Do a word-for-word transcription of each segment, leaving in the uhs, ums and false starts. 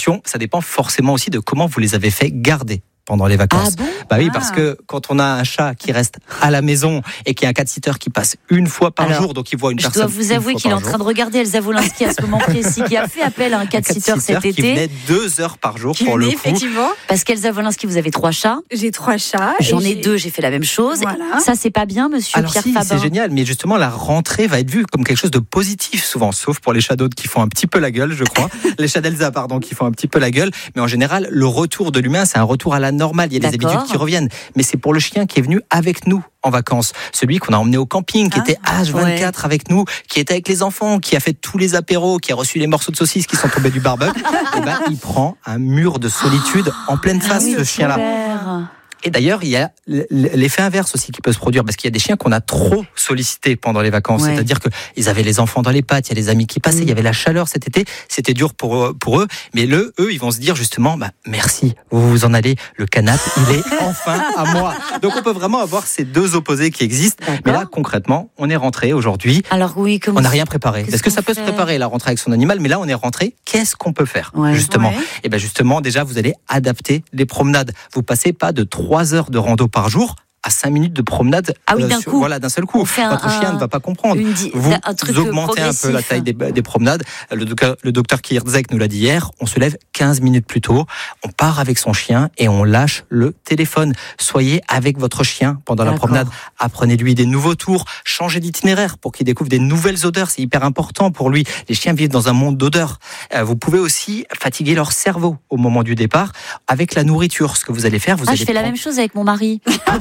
attention, ça dépend forcément aussi de comment vous les avez fait garder pendant les vacances. Ah bon ? Bah oui, ah. parce que quand on a un chat qui reste à la maison et qui a un cat-sitter qui passe une fois par Alors, jour, donc il voit une je personne. dois vous avouer qu'il est en train de regarder Elsa Wolinski à ce moment précis, qui a fait appel à un cat-sitter cet qui été. Qui venait deux heures par jour qui pour venait, le coup. Effectivement. Parce qu'Elsa Wolinski, vous avez trois chats. J'ai trois chats. J'en ai j'ai... deux, j'ai fait la même chose. Voilà. Ça, c'est pas bien, monsieur Alors Pierre si, Fabin. c'est génial, mais justement, la rentrée va être vue comme quelque chose de positif souvent, sauf pour les chats d'autres qui font un petit peu la gueule, je crois. Les chats d'Elsa, pardon, qui font un petit peu la gueule. Mais en général, le retour de l'humain, c'est un retour à la normale. Il y a des D'accord. habitudes qui reviennent. Mais c'est pour le chien qui est venu avec nous en vacances. Celui qu'on a emmené au camping, qui Ah, était H vingt-quatre ouais. avec nous, qui était avec les enfants, qui a fait tous les apéros, qui a reçu les morceaux de saucisses qui sont tombés du barbecue. Et ben, il prend un mur de solitude en pleine face, ah oui, ce chien-là. Super. Et d'ailleurs, il y a l'effet inverse aussi qui peut se produire, parce qu'il y a des chiens qu'on a trop sollicités pendant les vacances. Ouais. C'est-à-dire qu'ils avaient les enfants dans les pattes, il y a les amis qui passaient, mmh. il y avait la chaleur cet été, c'était dur pour, pour eux. Mais le, eux, ils vont se dire justement, bah, merci, vous vous en allez, le canapé, il est enfin à moi. Donc on peut vraiment avoir ces deux opposés qui existent. D'accord. Mais là, concrètement, on est rentré aujourd'hui. Alors oui, comment on n'a rien préparé. Parce que ça peut fait se préparer, la rentrée avec son animal, mais là, on est rentré. Qu'est-ce qu'on peut faire, ouais. justement ouais. Et bien justement, déjà, vous allez adapter les promenades. Vous passez pas de trois heures de rando par jour à cinq minutes de promenade. Ah oui, d'un sur, coup. Voilà, d'un seul coup. Votre un, chien ne va pas comprendre. Di- vous un truc augmentez un peu la taille des, des promenades. Le docteur, le docteur Kierzek nous l'a dit hier. On se lève quinze minutes plus tôt. On part avec son chien et on lâche le téléphone. Soyez avec votre chien pendant D'accord. la promenade. Apprenez-lui des nouveaux tours. Changez d'itinéraire pour qu'il découvre des nouvelles odeurs. C'est hyper important pour lui. Les chiens vivent dans un monde d'odeurs. Vous pouvez aussi fatiguer leur cerveau au moment du départ avec la nourriture. Ce que vous allez faire, vous ah, allez je fais prendre... la même chose avec mon mari.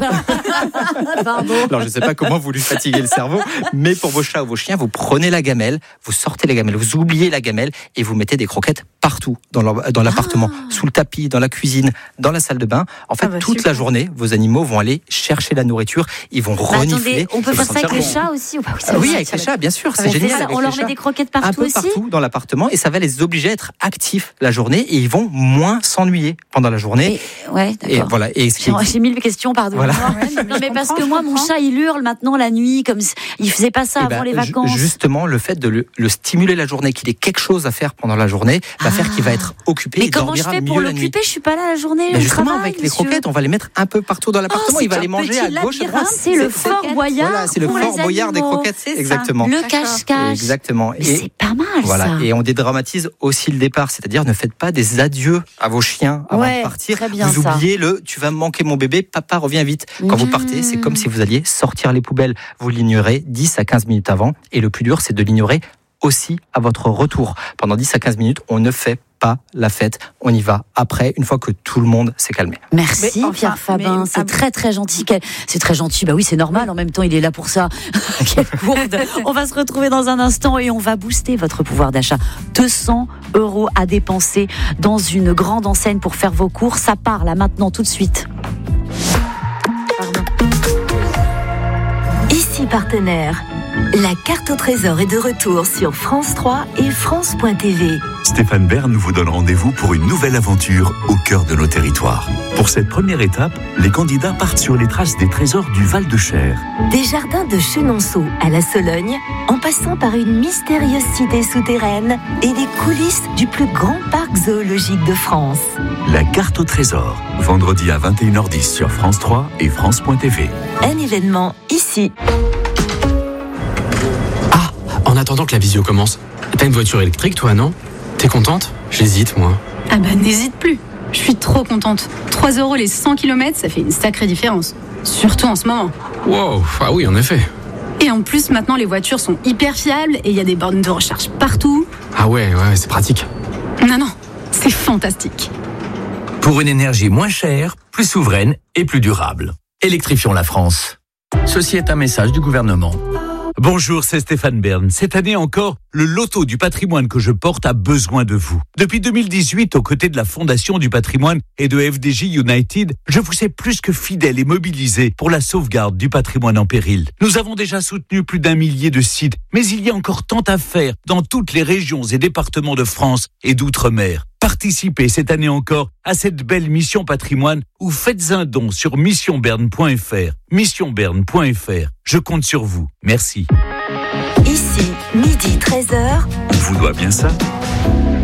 Pardon. Alors, je ne sais pas comment vous lui fatiguez le cerveau, mais pour vos chats ou vos chiens, vous prenez la gamelle, vous sortez la gamelle, vous oubliez la gamelle et vous mettez des croquettes partout dans, leur, dans l'appartement, ah. sous le tapis, dans la cuisine, dans la salle de bain. En fait, ah bah, toute super. la journée, vos animaux vont aller chercher la nourriture, ils vont bah, renifler. Attendez, on peut faire ça avec les chats aussi ou pas ? Oui, oui avec les chats, bien sûr, c'est génial. Ça, on leur met des croquettes partout Un peu aussi partout dans l'appartement et ça va les obliger à être actifs la journée et ils vont moins s'ennuyer pendant la journée. Et, ouais, d'accord. Et voilà. Et j'ai, j'ai mille questions, pardon. Voilà. Non, mais parce que moi, mon chat, il hurle maintenant la nuit, comme il faisait pas ça eh avant ben, les vacances. Justement, le fait de le, le stimuler la journée, qu'il ait quelque chose à faire pendant la journée, va ah. faire qu'il va être occupé. Mais et comment je fais pour l'occuper ? Je suis pas là la journée. Ben je justement, travaille, avec les monsieur. croquettes, on va les mettre un peu partout dans l'appartement. Oh, il va les manger à gauche, à droite. C'est le Fort Boyard. Voilà, c'est le Fort Boyard des croquettes. C'est exactement. Le cache-cache. Exactement. Mais et c'est pas mal. Voilà. Ça. Et on dédramatise aussi le départ, c'est-à-dire ne faites pas des adieux à vos chiens avant ouais, de partir. Très bien, vous ça. oubliez le tu vas me manquer mon bébé, papa revient vite. Quand mmh. vous partez, c'est comme si vous alliez sortir les poubelles. Vous l'ignorez dix à quinze minutes avant. Et le plus dur, c'est de l'ignorer aussi à votre retour. Pendant dix à quinze minutes, on ne fait pas la fête. On y va après, une fois que tout le monde s'est calmé. Merci mais, enfin, Pierre Fabin, mais, c'est ah, très très gentil. C'est très gentil, bah oui c'est normal, en même temps il est là pour ça. Quelle gourde. On va se retrouver dans un instant et on va booster votre pouvoir d'achat. deux cents euros à dépenser dans une grande enseigne pour faire vos courses. Ça part là maintenant tout de suite. Pardon. Ici partenaire. La carte au trésor est de retour sur France trois et France point T V. Stéphane Bern vous donne rendez-vous pour une nouvelle aventure au cœur de nos territoires. Pour cette première étape, les candidats partent sur les traces des trésors du Val-de-Cher. Des jardins de Chenonceau à la Sologne, en passant par une mystérieuse cité souterraine et les coulisses du plus grand parc zoologique de France. La carte au trésor, vendredi à vingt et une heures dix sur France trois et France point T V. Un événement ici. En attendant que la visio commence, t'as une voiture électrique toi, non ? T'es contente ? J'hésite, moi. Ah bah n'hésite plus. Je suis trop contente. trois euros les cent kilomètres, ça fait une sacrée différence. Surtout en ce moment. Wow, ah oui, en effet. Et en plus, maintenant, les voitures sont hyper fiables et il y a des bornes de recharge partout. Ah ouais, ouais, c'est pratique. Non, non, c'est fantastique. Pour une énergie moins chère, plus souveraine et plus durable. Électrifions la France. Ceci est un message du gouvernement. Bonjour, c'est Stéphane Bern. Cette année encore, le loto du patrimoine que je porte a besoin de vous. Depuis deux mille dix-huit, aux côtés de la Fondation du patrimoine et de F D J United, je vous ai plus que fidèle et mobilisé pour la sauvegarde du patrimoine en péril. Nous avons déjà soutenu plus d'un millier de sites, mais il y a encore tant à faire dans toutes les régions et départements de France et d'outre-mer. Participez cette année encore à cette belle mission patrimoine ou faites un don sur mission bern point f r. mission bern point f r. Je compte sur vous. Merci. Ici, midi treize heures. On vous doit bien ça.